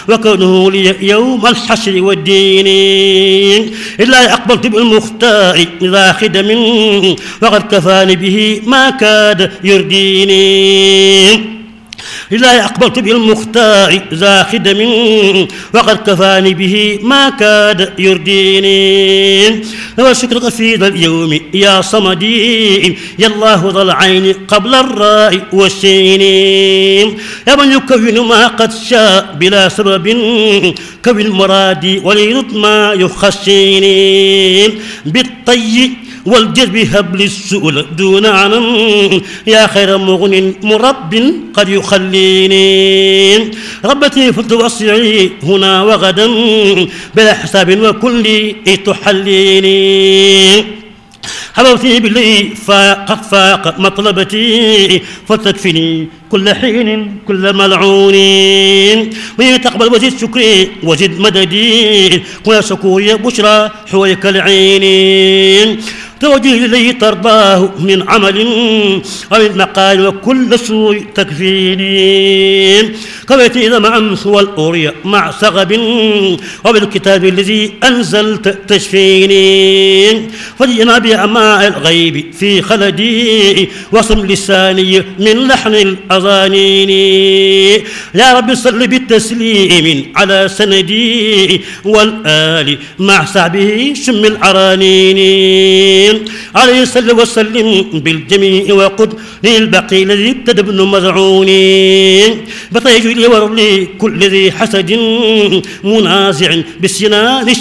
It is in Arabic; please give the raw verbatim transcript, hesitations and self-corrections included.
وكونه لي يوم الحشر والدين إلا أقبلت بالمختار ذا خدم وقد كفاني به ما كاد يرديني إلا أقبلت بالمختار ذا خدم وقد كفاني به ما كاد يرديني وشكرك في ذا اليوم يا صمدي يا الله ذا العين قبل الراء والسين يا من يكون ما قد شاء بلا سبب كون مرادي وليرد ما يخشيني بالطي والجذب هبل السؤل دون عنم يا خير مغن مرب قد يخليني ربتي فتوسعي هنا وغدا بلا حساب وكل تحليني حبوتي باللي فاق فاق مطلبتي فتكفني كل حين كل ملعون من تقبل وزد شكري وزد مددي ويا شكوري بشرى حويك العين توجه إليه ترضاه من عمل ومن مقال وكل سوء تكفيني كويت إذا مع أمس والأورية مع سغب وبالكتاب الذي أنزلت تشفيني فجئنا بأعماء الغيب في خلدي وصم لساني من لحن الأذانين يا رب صل بالتسليم على سندي والآل مع سعبه شم العرانين عليه صلى وسلم بالجميع وقد للبقي الذي ابتدى ابن مزعون بطيج لي ورلي كل ذي حسد منازع بالسنان